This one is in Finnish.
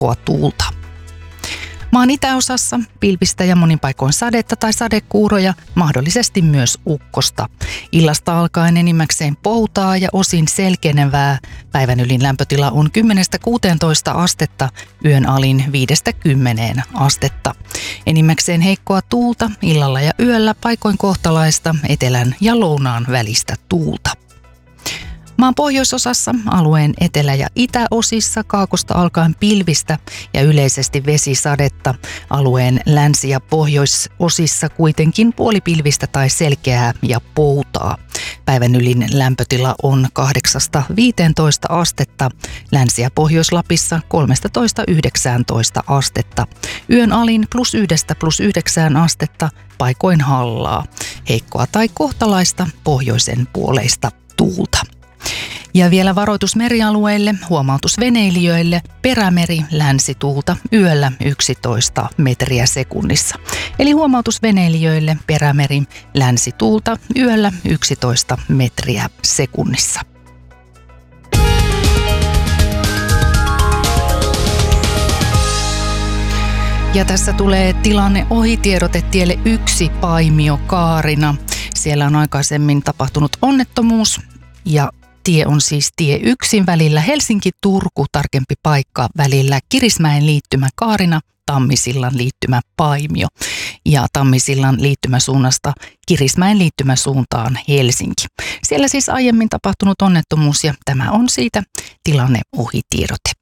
heikkoa tuulta. Maan itäosassa pilvistä ja monin paikoin sadetta tai sadekuuroja, mahdollisesti myös ukkosta. Illasta alkaen enimmäkseen poutaa ja osin selkenevää. Päivän ylin lämpötila on 10–16 astetta, yön alin 5–10 astetta. Enimmäkseen heikkoa tuulta, illalla ja yöllä paikoin kohtalaista, etelän ja lounaan välistä tuulta. Maan pohjoisosassa, alueen etelä- ja itäosissa kaakosta alkaen pilvistä ja yleisesti vesisadetta. Alueen länsi- ja pohjoisosissa kuitenkin puolipilvistä tai selkeää ja poutaa. Päivän ylin lämpötila on 8–15 astetta, Länsi- ja Pohjois-Lapissa 13–19 astetta. Yön alin +1–+9 astetta, paikoin hallaa. Heikkoa tai kohtalaista pohjoisen puoleista tuulta. Ja vielä varoitus merialueille, huomautus veneilijöille, perämeri länsituulta yöllä 11 metriä sekunnissa. Eli huomautus veneilijöille, perämeri länsituulta yöllä 11 metriä sekunnissa. Ja tässä tulee tilanne ohitiedote tielle 1 Paimio Kaarina. Siellä on aikaisemmin tapahtunut onnettomuus ja tie on siis tie 1 välillä Helsinki-Turku, tarkempi paikka välillä Kirismäen liittymä Kaarina, Tammisillan liittymä Paimio ja Tammisillan liittymäsuunnasta Kirismäen liittymäsuuntaan Helsinki. Siellä siis aiemmin tapahtunut onnettomuus ja tämä on siitä tilanne ohitiedote.